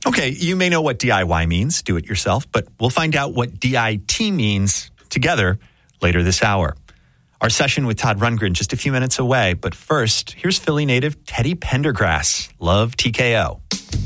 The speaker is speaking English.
Okay, you may know what DIY means, do it yourself, but we'll find out what DIT means together later this hour. Our session with Todd Rundgren just a few minutes away, but first, here's Philly native Teddy Pendergrass. Love TKO.